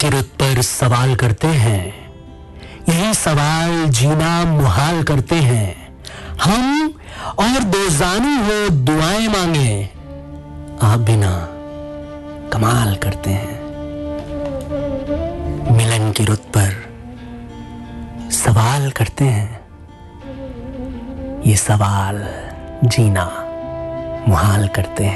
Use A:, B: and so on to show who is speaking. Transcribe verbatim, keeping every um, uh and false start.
A: की रुत पर सवाल करते हैं, यही सवाल जीना मुहाल करते हैं हम, और दो जानू हो दुआएं मांगे, आप बिना कमाल करते हैं। मिलन की रुत पर सवाल करते हैं, ये सवाल जीना मुहाल करते हैं।